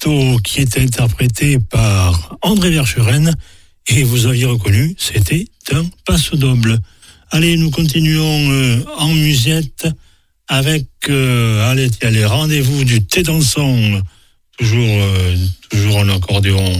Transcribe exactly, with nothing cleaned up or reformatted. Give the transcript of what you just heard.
Despacito, qui était interprété par André Verschuren, et vous aviez reconnu, c'était un passe-double. Allez, nous continuons euh, en musette avec euh, allez, allez, rendez-vous du thé dansant, toujours, euh, toujours en accordéon.